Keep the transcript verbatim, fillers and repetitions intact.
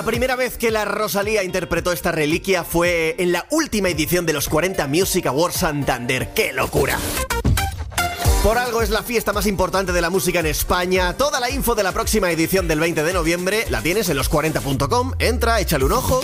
La primera vez que la Rosalía interpretó esta reliquia fue en la última edición de los cuarenta Music Awards Santander. ¡Qué locura! Por algo es la fiesta más importante de la música en España. Toda la info de la próxima edición del veinte de noviembre la tienes en los cuarenta punto com. Entra, échale un ojo.